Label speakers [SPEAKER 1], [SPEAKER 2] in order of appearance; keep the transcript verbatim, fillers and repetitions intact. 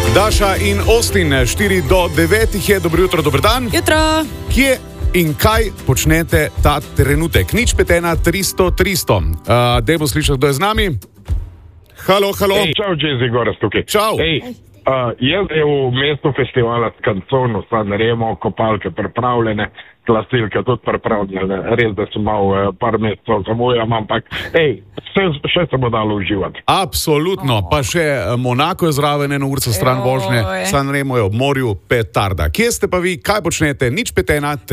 [SPEAKER 1] Daša in Austin, štiri do devetih je, dobro jutro, dober dan.
[SPEAKER 2] Jutro.
[SPEAKER 1] Kje in kaj počnete ta trenutek? Nič pet ena tristo tristo. Uh, dajmo slišati, kdo je z nami. Halo, halo.
[SPEAKER 3] Ej, čau, Jezi, Goras tukaj.
[SPEAKER 1] Čau.
[SPEAKER 3] Ej, uh, jaz je v mestu festivala Skanzon, v San Remo, kopalke pripravljene, glasilke tudi pripravljene. Res, da sem mal uh, par mesecev zamujam, ampak ej, vse, še se bo dalo uživati.
[SPEAKER 1] Absolutno, pa še Monako je zraven, eno urco stran vožnje, San Remo je ob morju, petarda. Kje ste pa vi, kaj počnete? Nič pet ena